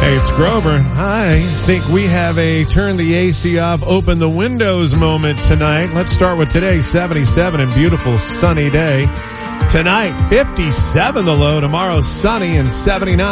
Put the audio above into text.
Hey, it's Grover. I think we have a turn the AC off, open the windows moment tonight. Let's start with today, 77 and beautiful sunny day. Tonight, 57 the low. Tomorrow, sunny and 79.